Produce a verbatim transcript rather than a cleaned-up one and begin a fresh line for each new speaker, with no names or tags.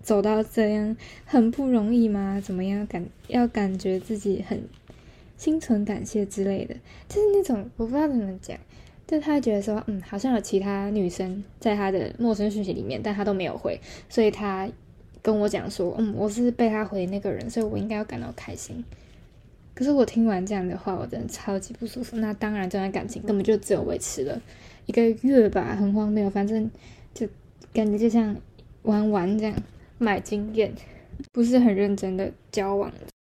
走到这样很不容易吗？怎么样感要感觉自己很心存感谢之类的，就是那种我不知道怎么讲，就他觉得说，嗯，好像有其他女生在他的陌生讯息里面，但他都没有回，所以他跟我讲说，嗯，我是被他回那个人，所以我应该要感到开心。可是我听完这样的话，我真的超级不舒服。那当然，这段感情根本就只有维持了一个月吧，很荒谬。反正就感觉就像玩玩这样，买经验，不是很认真的交往。